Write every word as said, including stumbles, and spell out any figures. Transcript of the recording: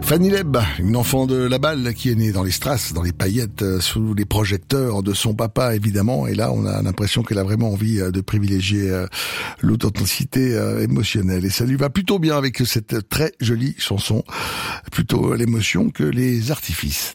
Fanny Leb, une enfant de la balle qui est née dans les strass, dans les paillettes, sous les projecteurs de son papa évidemment. Et là, on a l'impression qu'elle a vraiment envie de privilégier l'authenticité émotionnelle. Et ça lui va plutôt bien avec cette très jolie chanson. Plutôt l'émotion que les artifices. Toi ?